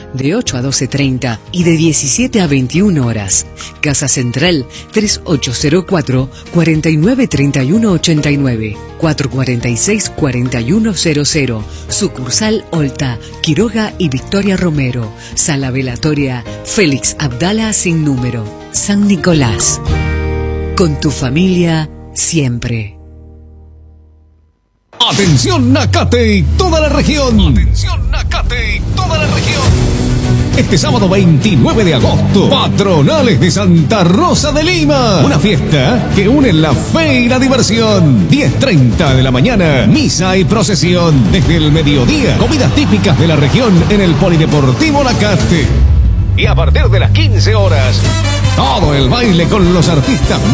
de 8 a 12:30 y de 17 a 21 horas. Casa Central 3804-493189, 446-4100. Sucursal Olta, Quiroga y Victoria Romero. Sala velatoria Félix Abdala sin número. San Nicolás. Con tu familia siempre. Atención Nacate y toda la región. Atención Nacate y toda la región. Este sábado 29 de agosto, Patronales de Santa Rosa de Lima. Una fiesta que une la fe y la diversión. 10:30 de la mañana, misa y procesión. Desde el mediodía, comidas típicas de la región en el Polideportivo Nacate. Y a partir de las 15 horas, todo el baile con los artistas